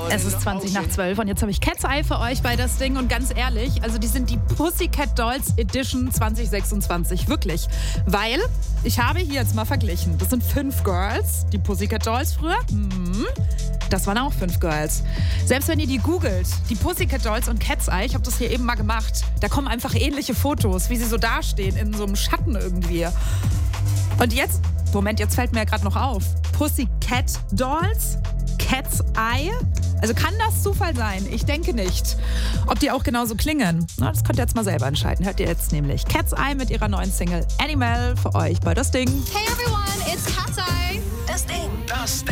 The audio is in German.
Es ist 20 nach 12 und jetzt habe ich Cat's Eye für euch bei das Ding. Und ganz ehrlich, also die sind die Pussycat Dolls Edition 2026. Wirklich. Weil ich habe hier jetzt mal verglichen. Das sind 5 Girls, die Pussycat Dolls früher. Das waren auch 5 Girls. Selbst wenn ihr die googelt, die Pussycat Dolls und Cat's Eye, ich habe das hier eben mal gemacht, da kommen einfach ähnliche Fotos, wie sie so dastehen, in so einem Schatten irgendwie. Und jetzt, Moment, jetzt fällt mir ja gerade noch auf. Pussycat Dolls, Cat's Eye. Also kann das Zufall sein? Ich denke nicht. Ob die auch genauso klingen? Na, das könnt ihr jetzt mal selber entscheiden. Hört ihr jetzt nämlich Cat's Eye mit ihrer neuen Single Animal für euch bei das Ding. Hey everyone, it's Cat's Eye. Das Ding.